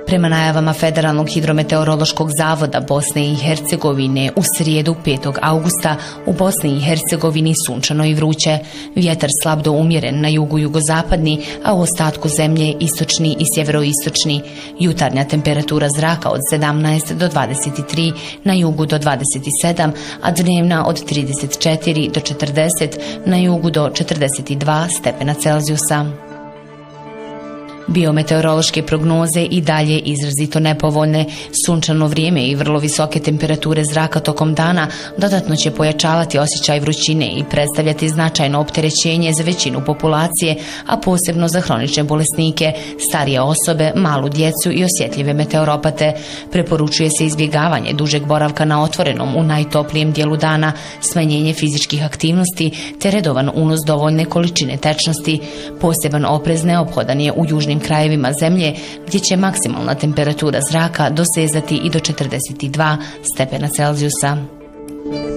Prema najavama Federalnog hidrometeorološkog zavoda Bosne i Hercegovine, u srijedu 5. augusta u Bosni i Hercegovini sunčano i vruće. Vjetar slab do umjeren na jugu jugozapadni, a u ostatku zemlje istočni i sjeveroistočni. Jutarnja temperatura zraka od 17 do 23, na jugu do 27, a dnevna od 34 do 40, na jugu do 42 stepena Celzijusa. Biometeorološke prognoze i dalje izrazito nepovoljne. Sunčano vrijeme i vrlo visoke temperature zraka tokom dana dodatno će pojačavati osjećaj vrućine i predstavljati značajno opterećenje za većinu populacije, a posebno za hronične bolesnike, starije osobe, malu djecu i osjetljive meteoropate. Preporučuje se izbjegavanje dužeg boravka na otvorenom u najtoplijem dijelu dana, smanjenje fizičkih aktivnosti te redovan unos dovoljne količine tečnosti. Poseban oprez neophodan je u južnim krajevima zemlje, gdje će maksimalna temperatura zraka dosezati i do 42 stepena Celzijusa.